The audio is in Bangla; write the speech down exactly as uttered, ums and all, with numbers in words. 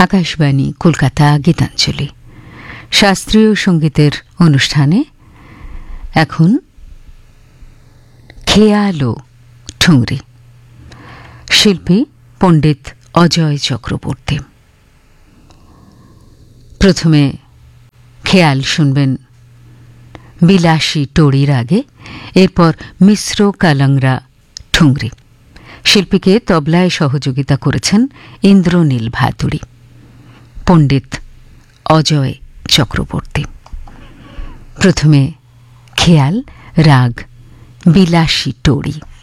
আকাশবাণী কলকাতা গীতাঞ্জলি শাস্ত্রীয় সঙ্গীতের অনুষ্ঠানে এখন খেয়াল ও ঠুংরি, শিল্পী পণ্ডিত অজয় চক্রবর্তী। প্রথমে খেয়াল শুনবেন বিলাসী টোড়ির আগে, এরপর মিশ্র কালাংরা ঠুংরি। শিল্পীকে তবলায় সহযোগিতা করেছেন ইন্দ্রনীল ভাতুড়ী। পণ্ডিত অজয় চক্রবর্তী। প্রথমে খেয়াল, রাগ বিলাসী টোড়ি।